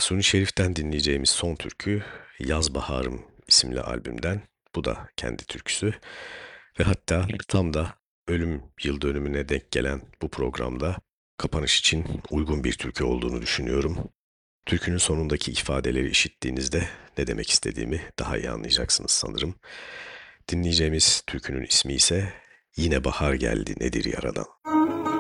Mahsuni Şerif'ten dinleyeceğimiz son türkü Yaz Baharım isimli albümden. Bu da kendi türküsü ve hatta tam da ölüm yıl dönümüne denk gelen bu programda kapanış için uygun bir türkü olduğunu düşünüyorum. Türkünün sonundaki ifadeleri işittiğinizde ne demek istediğimi daha iyi anlayacaksınız sanırım. Dinleyeceğimiz türkünün ismi ise Yine Bahar Geldi Nedir Yaradan.